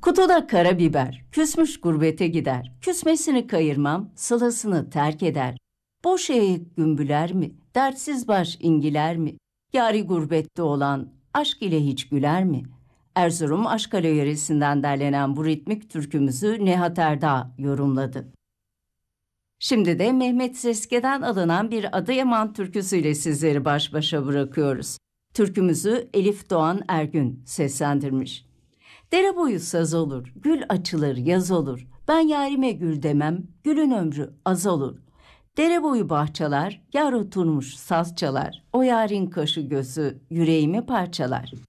Kutuda karabiber, küsmüş gurbete gider. Küsmesini kayırmam, sılasını terk eder. Boş eğik gümbüler mi, dertsiz baş ingiler mi? Yari gurbette olan aşk ile hiç güler mi? Erzurum Aşkale yöresinden derlenen bu ritmik türkümüzü Nehat Erdağ yorumladı. Şimdi de Mehmet Seske'den alınan bir Adıyaman türküsüyle sizleri baş başa bırakıyoruz. Türkümüzü Elif Doğan Ergün seslendirmiş. Dere boyu saz olur, gül açılır yaz olur. Ben yarime gül demem, gülün ömrü az olur. Dere boyu bahçalar, yar oturmuş saz çalar. O yarın kaşı gözü yüreğimi parçalar.